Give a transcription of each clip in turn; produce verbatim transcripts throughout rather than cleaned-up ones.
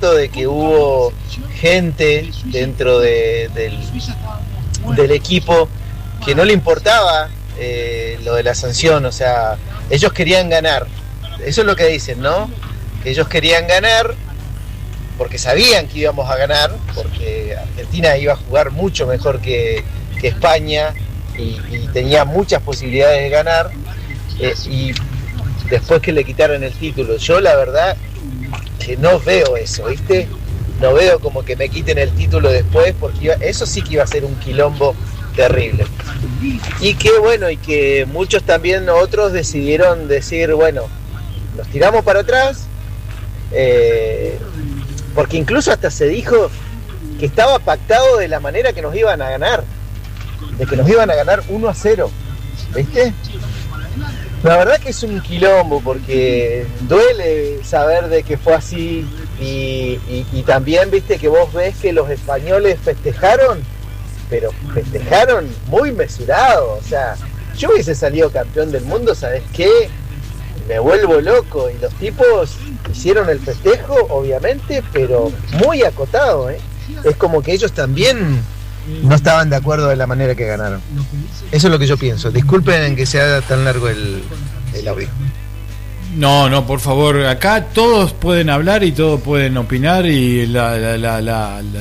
siento de que hubo gente dentro de, del, del equipo que no le importaba eh, lo de la sanción, o sea, ellos querían ganar, eso es lo que dicen, ¿no? Que ellos querían ganar porque sabían que íbamos a ganar, porque Argentina iba a jugar mucho mejor que, que España y, y tenía muchas posibilidades de ganar, eh, y después que le quitaron el título, yo la verdad que no veo eso, ¿viste? No veo como que me quiten el título después, porque iba, eso sí que iba a ser un quilombo terrible. Y que bueno, y que muchos también otros decidieron decir, bueno, nos tiramos para atrás, eh, porque incluso hasta se dijo que estaba pactado de la manera que nos iban a ganar, de que nos iban a ganar uno a cero, ¿viste? La verdad que es un quilombo, porque duele saber de que fue así, y, y, y también viste que vos ves que los españoles festejaron, pero festejaron muy mesurado, o sea, yo hubiese salido campeón del mundo, ¿sabes qué? Me vuelvo loco, y los tipos hicieron el festejo, obviamente, pero muy acotado, ¿eh? Es como que ellos también no estaban de acuerdo de la manera que ganaron. Eso es lo que yo pienso. Disculpen que sea tan largo el, el audio. No, no, por favor. Acá todos pueden hablar y todos pueden opinar, y la, la, la, la, la,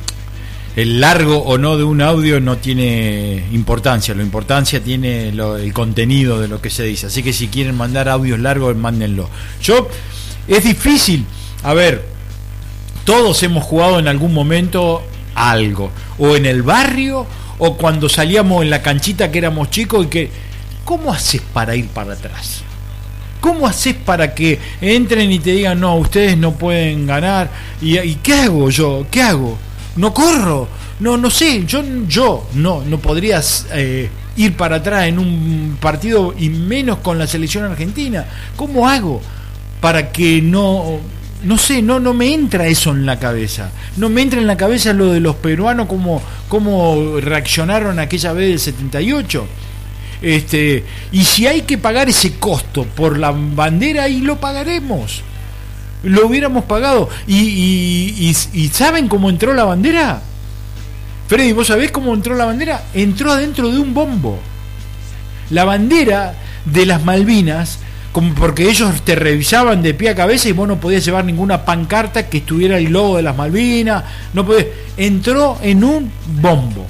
el largo o no de un audio no tiene importancia. La importancia tiene lo, el contenido de lo que se dice. Así que si quieren mandar audios largos, mándenlo. Yo, es difícil. A ver, todos hemos jugado en algún momento algo, o en el barrio, o cuando salíamos en la canchita que éramos chicos, y que ¿cómo haces para ir para atrás? ¿Cómo haces para que entren y te digan no, ustedes no pueden ganar? ¿Y, y qué hago yo? ¿Qué hago? ¿No corro? No, no sé, yo, yo no, no podría eh, ir para atrás en un partido, y menos con la selección argentina. ¿Cómo hago para que no... No sé, no, no me entra eso en la cabeza. No me entra en la cabeza lo de los peruanos, cómo, cómo reaccionaron aquella vez del setenta y ocho. Este, y si hay que pagar ese costo por la bandera, ahí lo pagaremos. Lo hubiéramos pagado. ¿Y, y, y, y saben cómo entró la bandera? Freddy, ¿vos sabés cómo entró la bandera? Entró adentro de un bombo. La bandera de las Malvinas, como porque ellos te revisaban de pie a cabeza y vos no podías llevar ninguna pancarta que estuviera el logo de las Malvinas, no podías, entró en un bombo.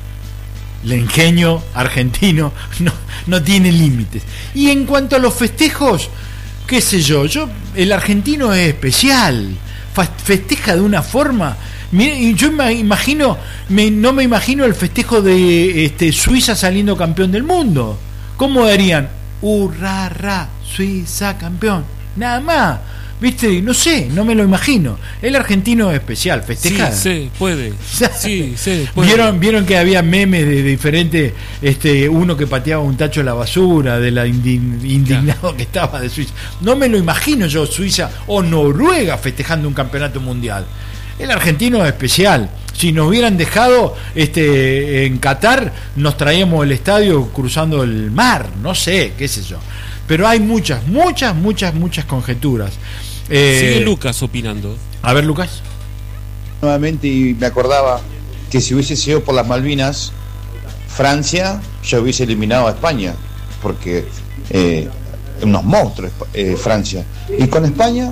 El ingenio argentino no, no tiene límites. Y en cuanto a los festejos, qué sé yo, yo el argentino es especial, festeja de una forma. Yo me imagino, me, no me imagino el festejo de este, Suiza saliendo campeón del mundo. ¿Cómo darían? Hurra, ra, Suiza campeón, nada más, viste, no sé, no me lo imagino. El argentino es especial, festeja. Sí, sí, puede. Sí, sí, puede. Vieron, vieron que había memes de, de diferentes, este, uno que pateaba un tacho de la basura, de la indign, indignado claro. que estaba de Suiza. No me lo imagino yo, Suiza o Noruega festejando un campeonato mundial. El argentino es especial. Si nos hubieran dejado este, en Qatar, nos traíamos el estadio cruzando el mar, no sé, qué sé yo. Pero hay muchas, muchas, muchas, muchas conjeturas. Eh, Sigue Lucas opinando. A ver, Lucas. Nuevamente, y me acordaba que si hubiese sido por las Malvinas, Francia ya hubiese eliminado a España, porque eh, unos monstruos eh, Francia. Y con España,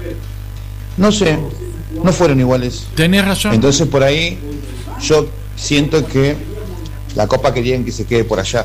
no sé, no fueron iguales. Tenés razón. Entonces por ahí yo siento que la Copa querían que se quede por allá.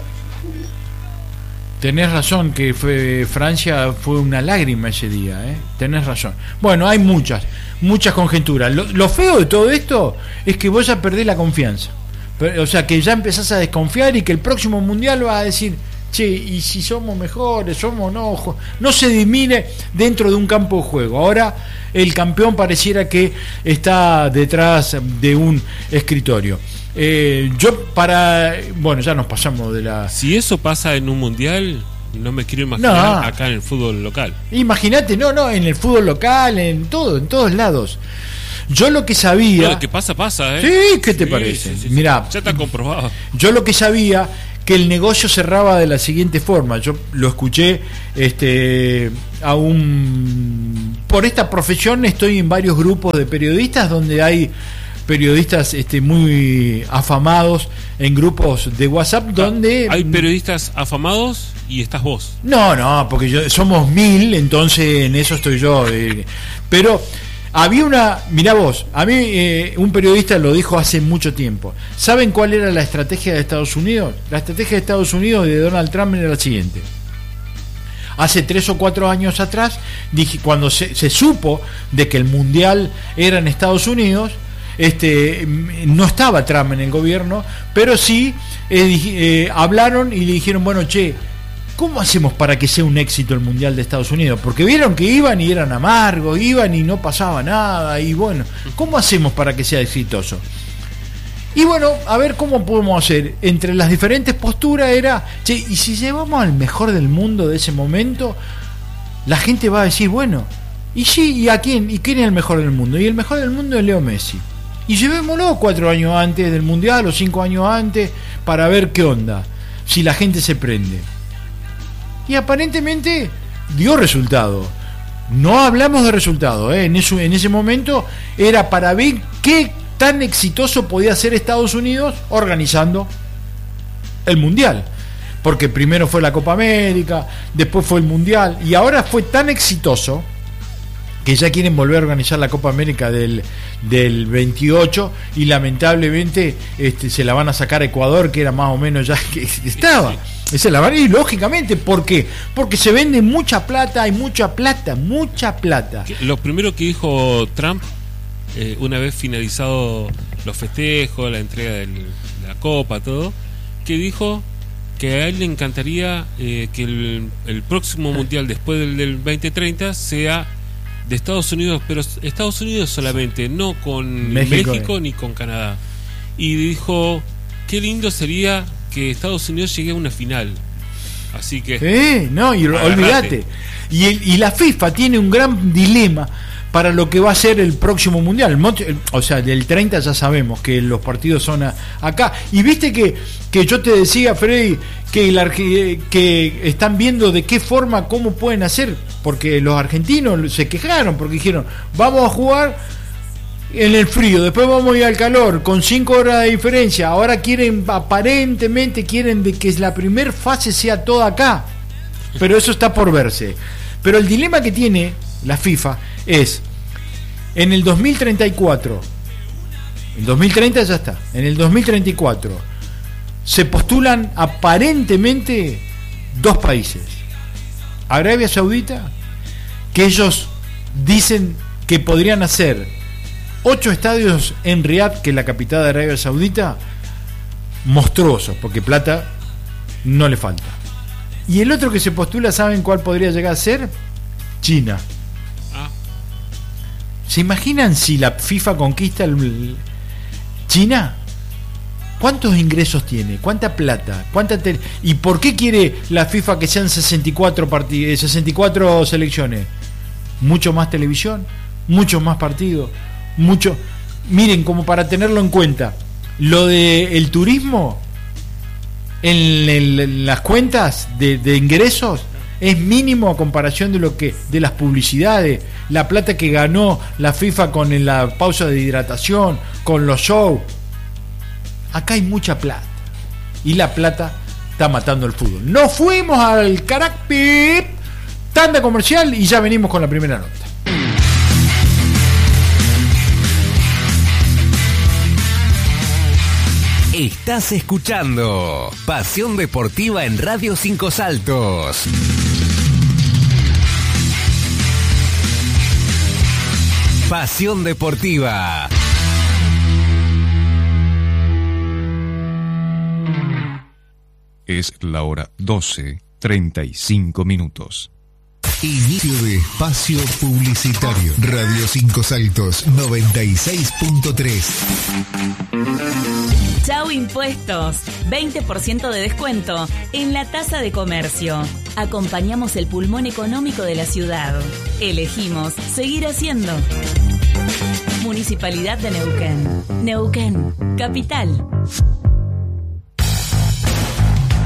Tenés razón, que fue, Francia fue una lágrima ese día, ¿eh? Tenés razón. Bueno, hay muchas, muchas conjeturas. Lo, lo feo de todo esto es que vos ya perdés la confianza. O sea, que ya empezás a desconfiar, y que el próximo mundial vas a decir, che, y si somos mejores, somos no, no se dimine dentro de un campo de juego. Ahora el campeón pareciera que está detrás de un escritorio. Eh, yo para, bueno, ya nos pasamos de la... Si eso pasa en un mundial, no me quiero imaginar no. acá en el fútbol local. Imagínate, no, no, en el fútbol local, en todo, en todos lados. Yo lo que sabía... No, lo que pasa, pasa, ¿eh? Sí, ¿qué te sí, parece? Sí, sí, Mirá, ya está comprobado. Yo lo que sabía que el negocio cerraba de la siguiente forma. Yo lo escuché este, a un... Por esta profesión estoy en varios grupos de periodistas donde hay periodistas este, muy afamados en grupos de WhatsApp donde... ¿Hay periodistas afamados y estás vos? No, no, porque yo, somos mil, entonces en eso estoy yo. Eh, pero había una... Mirá vos, a mí eh, un periodista lo dijo hace mucho tiempo. ¿Saben cuál era la estrategia de Estados Unidos? La estrategia de Estados Unidos de Donald Trump era la siguiente. Hace tres o cuatro años atrás, dije, cuando se, se supo de que el mundial era en Estados Unidos, este, no estaba Trump en el gobierno, pero sí eh, eh, hablaron y le dijeron, bueno, che, ¿cómo hacemos para que sea un éxito el mundial de Estados Unidos? Porque vieron que iban y eran amargos, iban y no pasaba nada, y bueno, ¿cómo hacemos para que sea exitoso? Y bueno, a ver cómo podemos hacer. Entre las diferentes posturas era, che, y si llevamos al mejor del mundo de ese momento, la gente va a decir, bueno, y sí, ¿y a quién? ¿Y quién es el mejor del mundo? Y el mejor del mundo es Leo Messi. Y llevémoslo cuatro años antes del mundial o cinco años antes para ver qué onda, si la gente se prende. Y aparentemente dio resultado. No hablamos de resultado, ¿eh? en, eso, en ese momento era para ver qué tan exitoso podía ser Estados Unidos organizando el mundial, porque primero fue la Copa América, después fue el mundial y ahora fue tan exitoso que ya quieren volver a organizar la Copa América del, del veintiocho y lamentablemente este, se la van a sacar a Ecuador, que era más o menos ya que estaba. Se la van a ir, lógicamente, ¿por qué? Porque se vende mucha plata, hay mucha plata, mucha plata. Lo primero que dijo Trump, eh, una vez finalizado los festejos, la entrega del, de la Copa, todo, que dijo que a él le encantaría eh, que el, el próximo mundial después del, del veinte treinta sea de Estados Unidos, pero Estados Unidos solamente, no con México, México ni con Canadá. Y dijo, qué lindo sería que Estados Unidos llegue a una final. Así que... Sí, no, y olvídate. Y, el, y la FIFA tiene un gran dilema para lo que va a ser el próximo mundial. O sea, del treinta ya sabemos que los partidos son a, acá. Y viste que, que yo te decía, Freddy, que, el, que están viendo de qué forma, cómo pueden hacer, porque los argentinos se quejaron, porque dijeron, vamos a jugar en el frío, después vamos a ir al calor, con cinco horas de diferencia. Ahora quieren, aparentemente quieren de que la primera fase sea toda acá, pero eso está por verse. Pero el dilema que tiene la FIFA es, en el dos mil treinta y cuatro, en dos mil treinta ya está, en el dos mil treinta y cuatro se postulan aparentemente dos países, Arabia Saudita, que ellos dicen que podrían hacer ocho estadios en Riad, que es la capital de Arabia Saudita, monstruosos, porque plata no le falta. Y el otro que se postula, ¿saben cuál podría llegar a ser? China. Ah. ¿Se imaginan si la FIFA conquista el China? ¿Cuántos ingresos tiene? ¿Cuánta plata? ¿Cuánta te... ¿Y por qué quiere la FIFA que sean sesenta y cuatro partidos, sesenta y cuatro selecciones? Mucho más televisión, mucho más partidos, mucho. Miren, como para tenerlo en cuenta, lo de el turismo en, el, en las cuentas de, de ingresos es mínimo a comparación de lo que de las publicidades, la plata que ganó la FIFA con la pausa de hidratación, con los shows. Acá hay mucha plata y la plata está matando el fútbol. Nos fuimos al Caracpip, tanda comercial y ya venimos con la primera nota. Estás escuchando Pasión Deportiva en Radio Cinco Saltos. Pasión Deportiva. Es la hora doce, treinta y cinco minutos. Inicio de espacio publicitario. Radio Cinco Saltos noventa y seis punto tres. Chau Impuestos, veinte por ciento de descuento en la tasa de comercio. Acompañamos el pulmón económico de la ciudad. Elegimos seguir haciendo. Municipalidad de Neuquén. Neuquén, capital.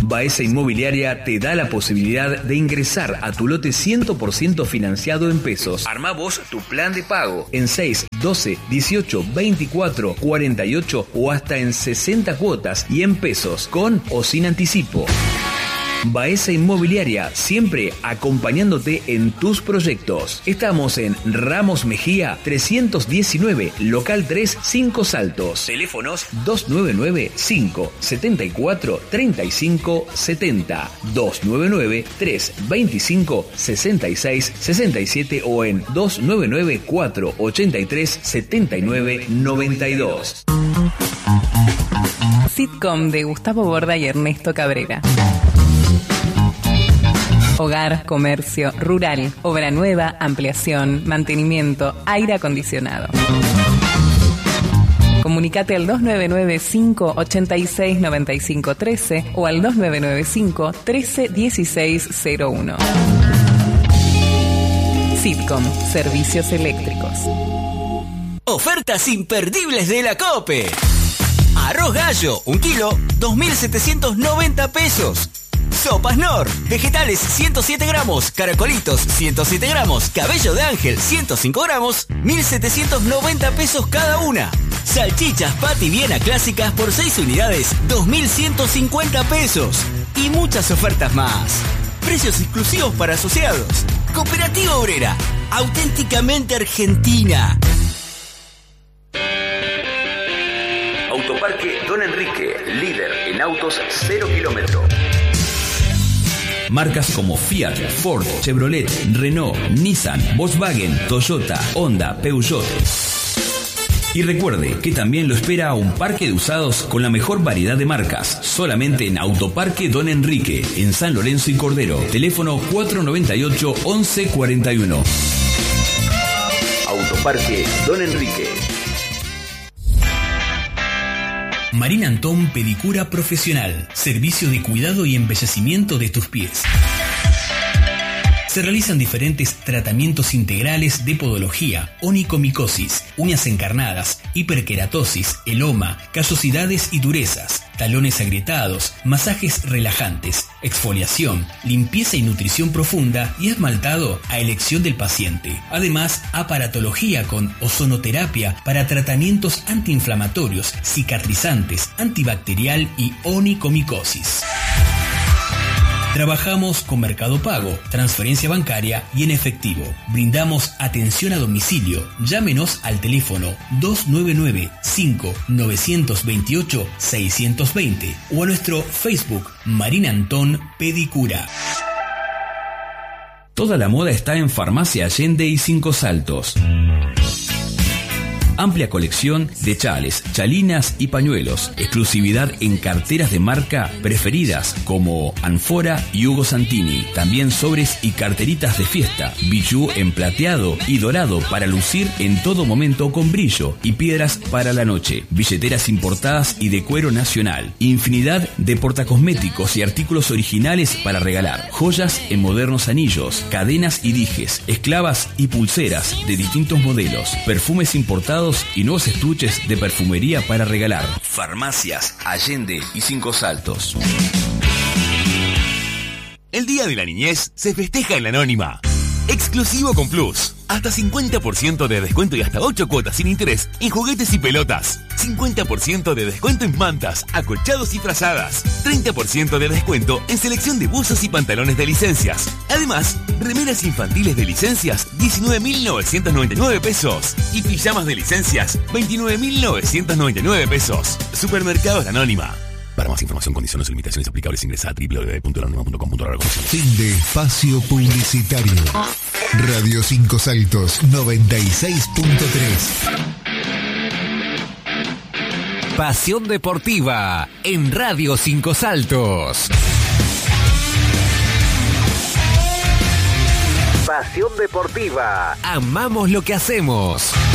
Baeza Inmobiliaria te da la posibilidad de ingresar a tu lote cien por ciento financiado en pesos. Armá vos tu plan de pago en seis, doce, dieciocho, veinticuatro, cuarenta y ocho o hasta en sesenta cuotas y en pesos, con o sin anticipo. Baeza Inmobiliaria, siempre acompañándote en tus proyectos. Estamos en Ramos Mejía trescientos diecinueve, local tres, Cinco Saltos. Teléfonos dos nueve nueve, cinco, siete cuatro, tres cinco siete cero, dos nueve nueve, tres veinticinco, sesenta y seis sesenta y siete o en dos nueve nueve, cuatro ochenta y tres, setenta y nueve noventa y dos. Sitcom de Gustavo Borda y Ernesto Cabrera. Hogar, comercio, rural, obra nueva, ampliación, mantenimiento, aire acondicionado. Comunicate al dos nueve nueve, cinco ochenta y seis, noventa y cinco trece o al dos nueve nueve cinco, trece dieciséis cero uno. Sitcom, servicios eléctricos. Ofertas imperdibles de la COPE. Arroz gallo, un kilo, dos mil setecientos noventa pesos. Sopas Nor, vegetales ciento siete gramos, caracolitos ciento siete gramos, cabello de ángel ciento cinco gramos, mil setecientos noventa pesos cada una. Salchichas Pati Viena clásicas por seis unidades, dos mil ciento cincuenta pesos. Y muchas ofertas más. Precios exclusivos para asociados. Cooperativa Obrera, auténticamente argentina. Autoparque Don Enrique, líder en autos cero kilómetro. Marcas como Fiat, Ford, Chevrolet, Renault, Nissan, Volkswagen, Toyota, Honda, Peugeot. Y recuerde que también lo espera un parque de usados con la mejor variedad de marcas, solamente en Autoparque Don Enrique, en San Lorenzo y Cordero. Teléfono cuatro noventa y ocho, once cuarenta y uno. Autoparque Don Enrique. Marina Antón Pedicura Profesional. Servicio de cuidado y embellecimiento de tus pies. Se realizan diferentes tratamientos integrales de podología, onicomicosis, uñas encarnadas, hiperkeratosis, eloma, callosidades y durezas, talones agrietados, masajes relajantes, exfoliación, limpieza y nutrición profunda y esmaltado a elección del paciente. Además, aparatología con ozonoterapia para tratamientos antiinflamatorios, cicatrizantes, antibacterial y onicomicosis. Trabajamos con Mercado Pago, transferencia bancaria y en efectivo. Brindamos atención a domicilio. Llámenos al teléfono dos nueve nueve, cinco nueve dos ocho, seis dos cero o a nuestro Facebook Marina Antón Pedicura. Toda la moda está en Farmacia Allende y Cinco Saltos. Amplia colección de chales, chalinas y pañuelos. Exclusividad en carteras de marca preferidas como Anfora y Hugo Santini. También sobres y carteritas de fiesta. Bijú en plateado y dorado para lucir en todo momento con brillo. Y piedras para la noche. Billeteras importadas y de cuero nacional. Infinidad de portacosméticos y artículos originales para regalar. Joyas en modernos anillos. Cadenas y dijes. Esclavas y pulseras de distintos modelos. Perfumes importados y nuevos estuches de perfumería para regalar. Farmacias Allende y Cinco Saltos. El Día de la Niñez se festeja en La Anónima. Exclusivo con Plus. Hasta cincuenta por ciento de descuento y hasta ocho cuotas sin interés en juguetes y pelotas. cincuenta por ciento de descuento en mantas, acolchados y frazadas. treinta por ciento de descuento en selección de buzos y pantalones de licencias. Además, remeras infantiles de licencias, diecinueve mil novecientos noventa y nueve pesos. Y pijamas de licencias, veintinueve mil novecientos noventa y nueve pesos. Supermercados La Anónima. Para más información, condiciones y limitaciones aplicables, ingresa a doble u doble u doble u punto la anónima punto com punto a r. Fin de espacio publicitario. Radio Cinco Saltos noventa y seis punto tres. Pasión Deportiva en Radio Cinco Saltos. Pasión Deportiva. Amamos lo que hacemos.